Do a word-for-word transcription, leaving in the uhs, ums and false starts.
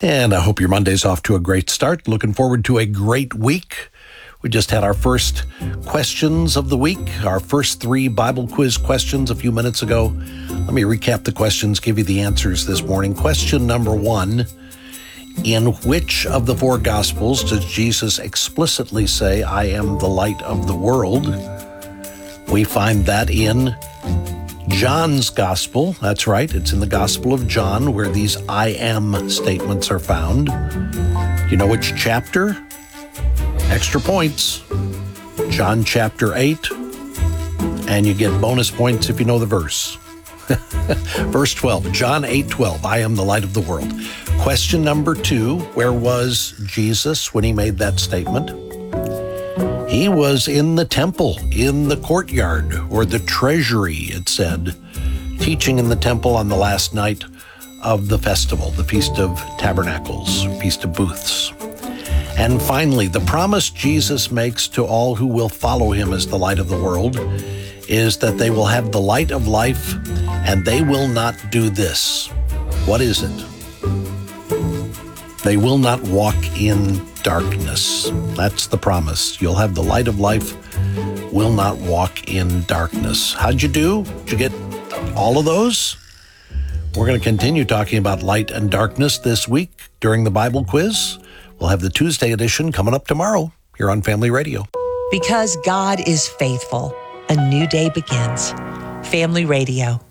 And I hope your Monday's off to a great start. Looking forward to a great week. We just had our first questions of the week, our first three Bible quiz questions a few minutes ago. Let me recap the questions, give you the answers this morning. Question number one, in which of the four Gospels does Jesus explicitly say, I am the light of the world? We find that in John's Gospel. That's right, it's in the Gospel of John where these I am statements are found. You know which chapter? Extra points, John chapter eight, and you get bonus points if you know the verse. Verse twelve, John eight twelve, I am the light of the world. Question number two, where was Jesus when he made that statement? He was in the temple, in the courtyard, or the treasury, it said, teaching in the temple on the last night of the festival, the Feast of Tabernacles, Feast of Booths. And finally, the promise Jesus makes to all who will follow him as the light of the world is that they will have the light of life and they will not do this. What is it? They will not walk in darkness. That's the promise. You'll have the light of life, will not walk in darkness. How'd you do? Did you get all of those? We're going to continue talking about light and darkness this week during the Bible quiz. We'll have the Tuesday edition coming up tomorrow here on Family Radio. Because God is faithful, a new day begins. Family Radio.